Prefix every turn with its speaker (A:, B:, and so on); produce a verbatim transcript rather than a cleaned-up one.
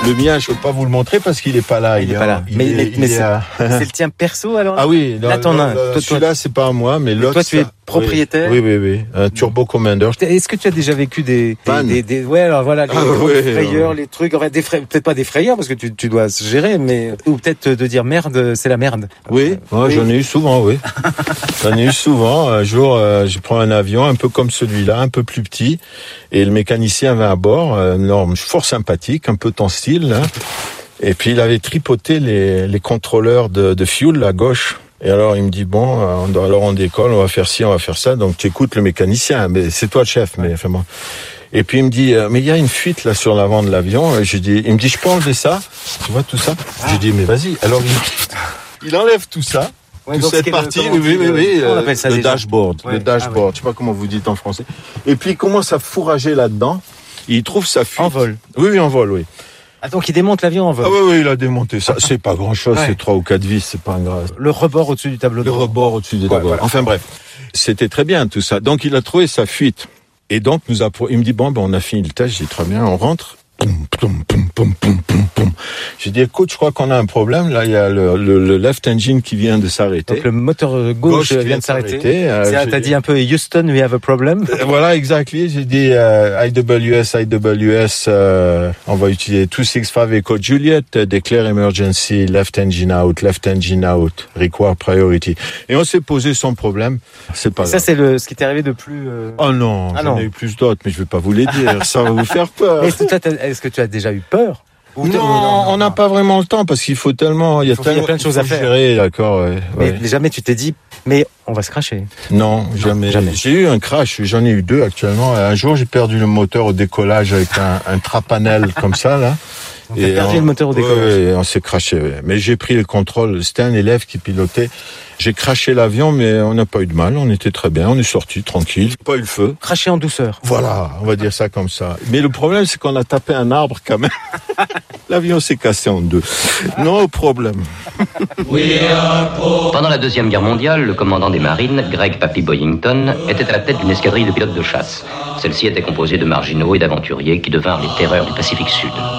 A: Le mien, je ne peux pas vous le montrer parce qu'il n'est pas là.
B: Il n'est pas là.
A: Il
B: mais
A: est,
B: mais,
A: il
B: mais
A: est
B: c'est,
A: à...
B: c'est le tien perso alors?
A: Ah oui.
B: Là, t'en as un. Toi,
A: celui-là, c'est pas à moi, mais l'autre.
B: Toi, tu es
A: ça...
B: propriétaire?
A: Oui, oui, oui. Un Turbo Commander.
B: Est-ce que tu as déjà vécu des, des, des, des ouais, alors voilà, les
A: ah, ouais,
B: frayeurs,
A: ouais.
B: les trucs, enfin, des frais, peut-être pas des frayeurs parce que tu, tu dois se gérer, mais, ou peut-être de dire merde, c'est la merde.
A: Oui, ouais, oui. J'en ai eu souvent, oui. J'en ai eu souvent. Un jour, euh, je prends un avion un peu comme celui-là, un peu plus petit, et le mécanicien avait à bord, un homme fort sympathique, un peu ton style, là. Et puis il avait tripoté les, les contrôleurs de, de fuel à gauche. Et alors il me dit bon, euh, alors on décolle, on va faire ci, on va faire ça. Donc tu écoutes le mécanicien, mais c'est toi le chef, mais enfin moi. Et puis il me dit euh, mais il y a une fuite là sur l'avant de l'avion. Et je dis, il me dit je peux enlever ça, tu vois tout ça. Ah. Je dis mais vas-y. Alors il, il enlève tout ça.
B: Ouais,
A: toute cette partie, oui, oui, oui, oui,
B: on appelle ça
A: le
B: déjà.
A: dashboard,
B: ouais.
A: le dashboard. Ah, ouais. Je sais pas comment vous dites en français. Et puis il commence à fourrager là-dedans. Il trouve sa fuite.
B: En vol.
A: Oui, oui, en vol, oui.
B: Ah, donc il démonte l'avion en vol.
A: Ah oui, oui, il a démonté ça. C'est pas grand-chose, ouais. C'est trois ou quatre vis, c'est pas grave.
B: Le rebord au-dessus du tableau de
A: bord. Le rebord au-dessus du tableau. Ouais, voilà. Enfin bref, c'était très bien tout ça. Donc il a trouvé sa fuite. Et donc nous a... il me dit bon, ben on a fini le test. Je dis très bien, on rentre. Poum, poum, poum, poum, poum, poum, poum. J'ai dit écoute, je crois qu'on a un problème. Là, il y a le, le, le left engine qui vient de s'arrêter.
B: Donc le moteur gauche, gauche vient, vient de s'arrêter.
A: Euh,
B: C'est, t'as dit un peu Houston, we have a problem.
A: Voilà, exactement. J'ai dit euh, I W S, I W S. Euh, on va utiliser deux six cinq Echo Juliet. Uh, declare emergency, left engine out, left engine out, require priority. Et on s'est posé son problème. C'est pas.
B: Ça, grave. C'est le ce qui t'est arrivé de plus. Euh...
A: Oh non, ah j'en non. ai eu plus d'autres, mais je vais pas vous les dire. Ça va vous faire peur.
B: Est-ce que, toi, est-ce que tu as déjà eu peur?
A: Non, non, non, on n'a pas vraiment le temps parce qu'il faut tellement, il y a, tellement,
B: il y a plein de choses à faire.
A: Gérer, d'accord. Ouais,
B: mais
A: ouais.
B: jamais tu t'es dit, mais on va se crasher.
A: Non, non jamais. jamais. J'ai eu un crash, j'en ai eu deux actuellement. Un jour, j'ai perdu le moteur au décollage avec un, un trapanel comme ça là.
B: On et a perdu on, le moteur au décollage.
A: Ouais, on s'est crashé. Ouais. Mais j'ai pris le contrôle. C'était un élève qui pilotait. J'ai crashé l'avion, mais on n'a pas eu de mal. On était très bien. On est sorti tranquille. Pas eu le feu.
B: Craché en douceur.
A: Voilà, on va dire ça comme ça. Mais le problème, c'est qu'on a tapé un arbre quand même. L'avion s'est cassé en deux. Non problème.
C: Pendant la Deuxième Guerre mondiale, le commandant des marines, Greg Papy Boyington, était à la tête d'une escadrille de pilotes de chasse. Celle-ci était composée de marginaux et d'aventuriers qui devinrent les terreurs du Pacifique Sud.